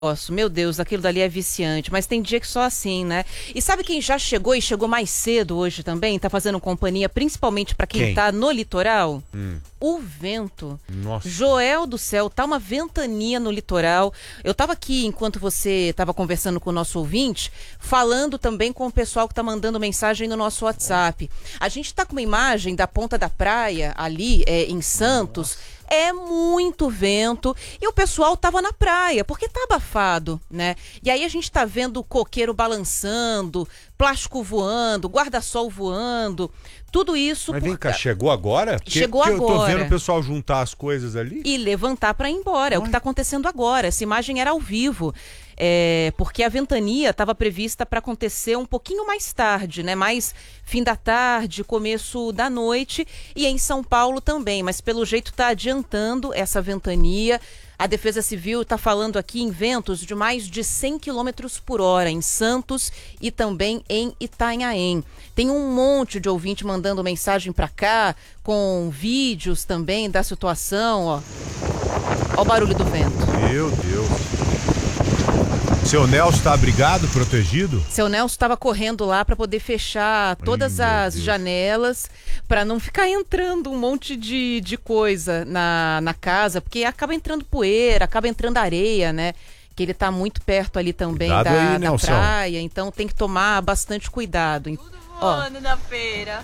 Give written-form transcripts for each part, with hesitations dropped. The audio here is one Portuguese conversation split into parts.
Nossa, meu Deus, aquilo dali é viciante, mas tem dia que só assim, né? E sabe quem já chegou e chegou mais cedo hoje também? Tá fazendo companhia, principalmente pra quem tá no litoral? O vento. Nossa. Joel do céu, tá uma ventania no litoral. Eu tava aqui, enquanto você tava conversando com o nosso ouvinte, falando também com o pessoal que tá mandando mensagem no nosso WhatsApp. A gente tá com uma imagem da ponta da praia, ali, em Santos. É muito vento e o pessoal tava na praia, porque tá abafado, né? E aí a gente tá vendo o coqueiro balançando, plástico voando, guarda-sol voando, tudo isso... Mas vem cá, chegou agora? Chegou agora. Eu tô vendo o pessoal juntar as coisas ali. E levantar para ir embora, é o que tá acontecendo agora. Essa imagem era ao vivo. Porque a ventania estava prevista para acontecer um pouquinho mais tarde, né? Mais fim da tarde, começo da noite, e em São Paulo também, mas pelo jeito está adiantando essa ventania. A Defesa Civil está falando aqui em ventos de mais de 100 km por hora em Santos e também em Itanhaém. Tem um monte de ouvinte mandando mensagem para cá, com vídeos também da situação, ó. Ó o barulho do vento. Meu Deus. Seu Nelson está abrigado, protegido? Seu Nelson estava correndo lá para poder fechar todas as janelas, para não ficar entrando um monte de coisa na casa, porque acaba entrando poeira, acaba entrando areia, né? Que ele está muito perto ali também da praia, então tem que tomar bastante cuidado. Tudo voando na feira.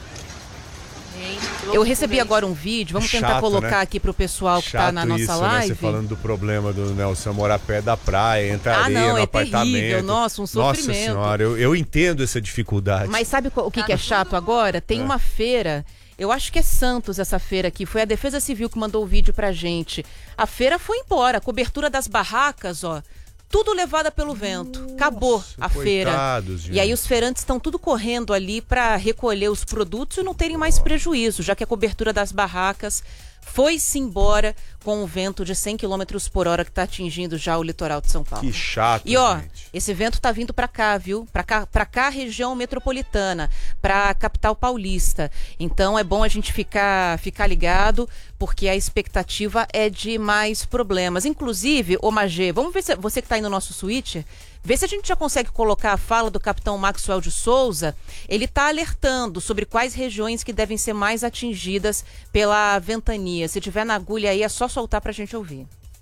Eu recebi agora um vídeo, vamos tentar colocar aqui pro pessoal que tá na nossa live. Né? Você falando do problema do Nelson morar perto da praia, entra areia no apartamento. Terrível, nossa, um sofrimento. Nossa senhora, eu entendo essa dificuldade. Mas sabe o que é chato agora? Tem uma feira, eu acho que é Santos essa feira aqui, foi a Defesa Civil que mandou o vídeo pra gente. A feira foi embora, a cobertura das barracas, ó, tudo levada pelo vento. Acabou a feira. Gente. E aí os feirantes estão tudo correndo ali para recolher os produtos e não terem mais prejuízo, já que a cobertura das barracas foi-se embora com o vento de 100 km por hora que está atingindo já o litoral de São Paulo. Que chato, E ó, gente. esse vento tá vindo para cá, viu? Para cá, região metropolitana, para a capital paulista. Então é bom a gente ficar ligado, porque a expectativa é de mais problemas. Inclusive, ô Magê, vamos ver se você que está aí no nosso switch, vê se a gente já consegue colocar a fala do capitão Maxwell de Souza. Ele está alertando sobre quais regiões que devem ser mais atingidas pela ventania. Se tiver na agulha aí, é só soltar para a gente ouvir.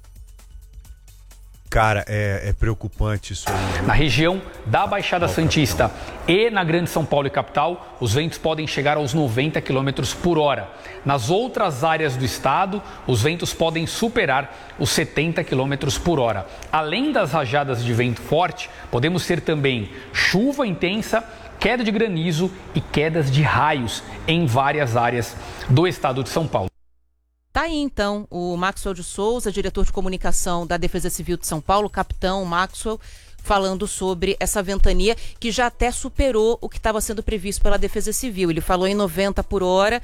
Cara, é preocupante isso aí. Na região da Baixada Santista e na Grande São Paulo e capital, os ventos podem chegar aos 90 km por hora. Nas outras áreas do estado, os ventos podem superar os 70 km por hora. Além das rajadas de vento forte, podemos ter também chuva intensa, queda de granizo e quedas de raios em várias áreas do estado de São Paulo. Tá aí, então, o Maxwell de Souza, diretor de comunicação da Defesa Civil de São Paulo, capitão Maxwell, falando sobre essa ventania que já até superou o que estava sendo previsto pela Defesa Civil. Ele falou em 90 por hora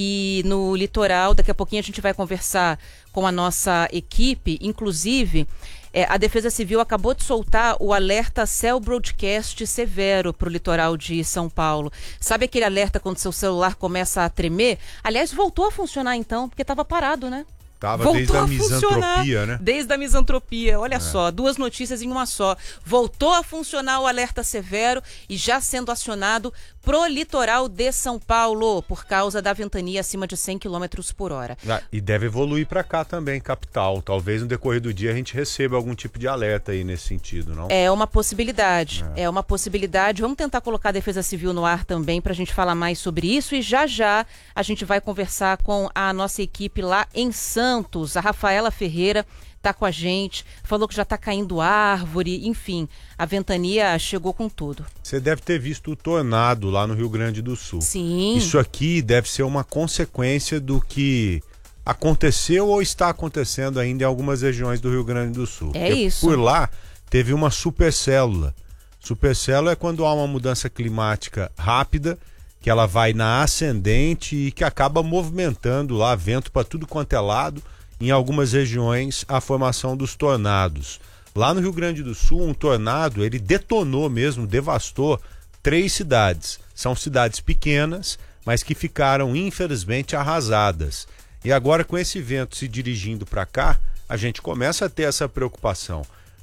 e no litoral, daqui a pouquinho a gente vai conversar com a nossa equipe, inclusive... a Defesa Civil acabou de soltar o alerta Cell Broadcast severo para o litoral de São Paulo. Sabe aquele alerta quando seu celular começa a tremer? Aliás, voltou a funcionar então, porque estava parado, né? Tava desde a misantropia, né? Desde a misantropia, olha só, duas notícias em uma só. Voltou a funcionar o alerta severo e já sendo acionado pro litoral de São Paulo, por causa da ventania acima de 100 km por hora. E deve evoluir para cá também, capital. Talvez no decorrer do dia a gente receba algum tipo de alerta aí nesse sentido, não? É uma possibilidade, é uma possibilidade. Vamos tentar colocar a Defesa Civil no ar também para a gente falar mais sobre isso e já a gente vai conversar com a nossa equipe lá em Santos. A Rafaela Ferreira está com a gente, falou que já está caindo árvore, enfim, a ventania chegou com tudo. Você deve ter visto o tornado lá no Rio Grande do Sul. Sim. Isso aqui deve ser uma consequência do que aconteceu ou está acontecendo ainda em algumas regiões do Rio Grande do Sul. É isso. Por lá teve uma supercélula. Supercélula é quando há uma mudança climática rápida, que ela vai na ascendente e que acaba movimentando lá vento para tudo quanto é lado. Em algumas regiões, a formação dos tornados. Lá no Rio Grande do Sul, um tornado, ele detonou mesmo, devastou 3 cidades. São cidades pequenas, mas que ficaram, infelizmente, arrasadas. E agora, com esse vento se dirigindo para cá, a gente começa a ter essa preocupação.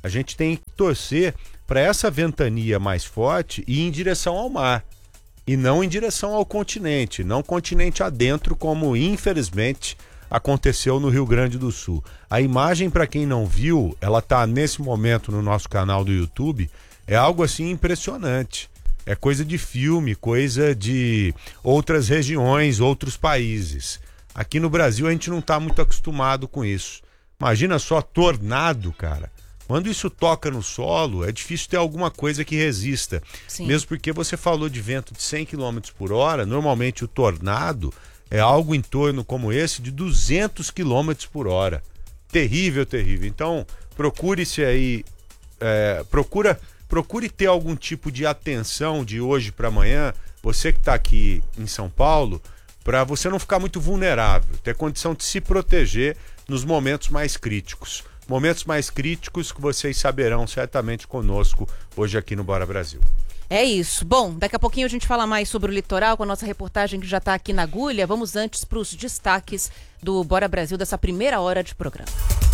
A gente tem que torcer para essa ventania mais forte ir em direção ao mar e não em direção ao continente, não continente adentro, como infelizmente aconteceu no Rio Grande do Sul. A imagem, para quem não viu, ela está nesse momento no nosso canal do YouTube, é algo assim impressionante. É coisa de filme, coisa de outras regiões, outros países. Aqui no Brasil a gente não está muito acostumado com isso. Imagina só tornado, cara. Quando isso toca no solo, é difícil ter alguma coisa que resista. Sim. Mesmo porque você falou de vento de 100 km por hora, normalmente o tornado é algo em torno como esse de 200 km por hora. Terrível, terrível. Então, procure-se aí, procure ter algum tipo de atenção de hoje para amanhã, você que está aqui em São Paulo, para você não ficar muito vulnerável, ter condição de se proteger nos momentos mais críticos. Momentos mais críticos que vocês saberão certamente conosco hoje aqui no Bora Brasil. É isso. Bom, daqui a pouquinho a gente fala mais sobre o litoral com a nossa reportagem que já está aqui na agulha. Vamos antes para os destaques do Bora Brasil dessa primeira hora de programa.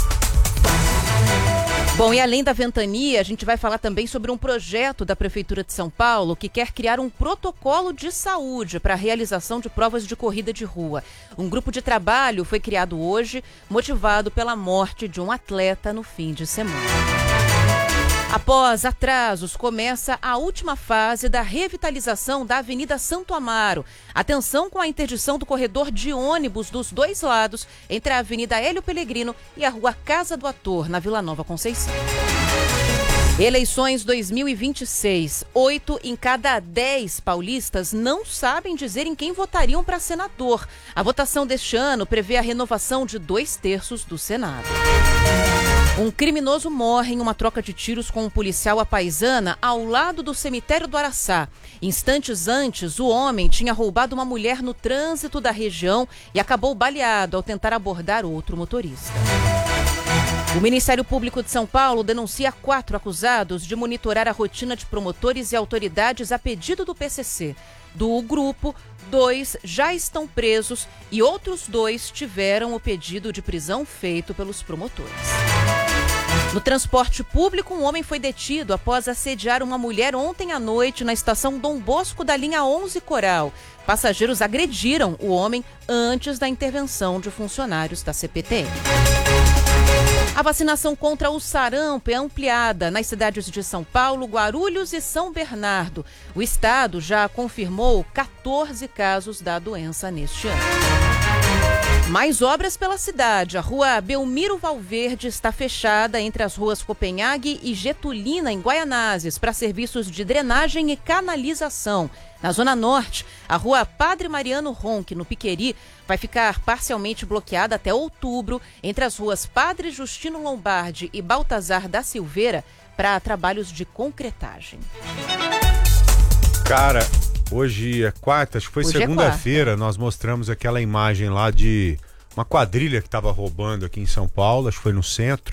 Bom, e além da ventania, a gente vai falar também sobre um projeto da Prefeitura de São Paulo que quer criar um protocolo de saúde para a realização de provas de corrida de rua. Um grupo de trabalho foi criado hoje, motivado pela morte de um atleta no fim de semana. Após atrasos, começa a última fase da revitalização da Avenida Santo Amaro. Atenção com a interdição do corredor de ônibus dos dois lados, entre a Avenida Hélio Pellegrino e a Rua Casa do Ator, na Vila Nova Conceição. Eleições 2026. 8 em cada 10 paulistas não sabem dizer em quem votariam para senador. A votação deste ano prevê a renovação de 2/3 do Senado. Um criminoso morre em uma troca de tiros com um policial à paisana ao lado do cemitério do Araçá. Instantes antes, o homem tinha roubado uma mulher no trânsito da região e acabou baleado ao tentar abordar outro motorista. O Ministério Público de São Paulo denuncia 4 acusados de monitorar a rotina de promotores e autoridades a pedido do PCC. Do grupo, 2 já estão presos e outros 2 tiveram o pedido de prisão feito pelos promotores. No transporte público, um homem foi detido após assediar uma mulher ontem à noite na estação Dom Bosco da linha 11 Coral. Passageiros agrediram o homem antes da intervenção de funcionários da CPTM. A vacinação contra o sarampo é ampliada nas cidades de São Paulo, Guarulhos e São Bernardo. O estado já confirmou 14 casos da doença neste ano. Mais obras pela cidade. A rua Belmiro Valverde está fechada entre as ruas Copenhague e Getulina, em Guaianazes, para serviços de drenagem e canalização. Na Zona Norte, a rua Padre Mariano Ronque, no Piqueri, vai ficar parcialmente bloqueada até outubro entre as ruas Padre Justino Lombardi e Baltazar da Silveira para trabalhos de concretagem. Cara, hoje é quarta, acho que foi segunda-feira, nós mostramos aquela imagem lá de uma quadrilha que estava roubando aqui em São Paulo, acho que foi no centro.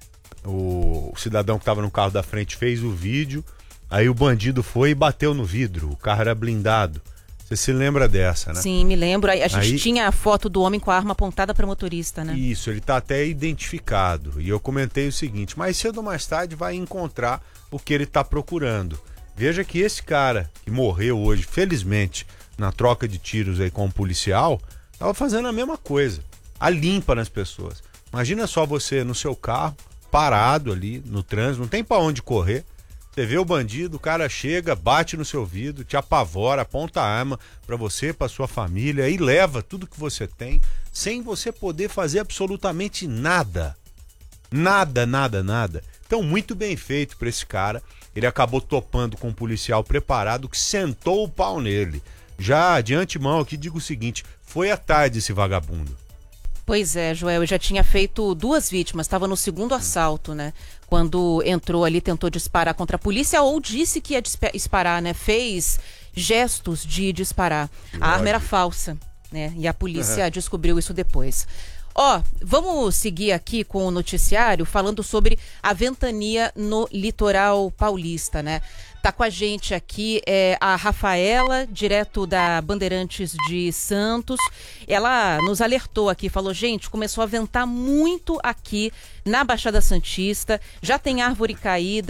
O cidadão que estava no carro da frente fez o vídeo, aí o bandido foi e bateu no vidro, o carro era blindado. Você se lembra dessa, né? Sim, me lembro. A gente tinha a foto do homem com a arma apontada para o motorista, né? Isso, ele está até identificado. E eu comentei o seguinte, mais cedo ou mais tarde vai encontrar o que ele está procurando. Veja que esse cara que morreu hoje, felizmente, na troca de tiros aí com um policial, estava fazendo a mesma coisa, a limpa nas pessoas. Imagina só você no seu carro, parado ali no trânsito, não tem para onde correr. Você vê o bandido, o cara chega, bate no seu vidro, te apavora, aponta a arma para você, para sua família e leva tudo que você tem, sem você poder fazer absolutamente nada. Nada, nada, nada. Então, muito bem feito para esse cara. Ele acabou topando com um policial preparado que sentou o pau nele. Já de antemão aqui digo o seguinte, foi à tarde esse vagabundo. Pois é, Joel, eu já tinha feito 2 vítimas, estava no segundo assalto, né? Quando entrou ali, tentou disparar contra a polícia ou disse que ia disparar, né? Fez gestos de disparar. A arma era falsa, né? E a polícia descobriu isso depois. Vamos seguir aqui com o noticiário falando sobre a ventania no litoral paulista, né? Tá com a gente aqui a Rafaela, direto da Bandeirantes de Santos. Ela nos alertou aqui, falou, gente, começou a ventar muito aqui na Baixada Santista, já tem árvore caída.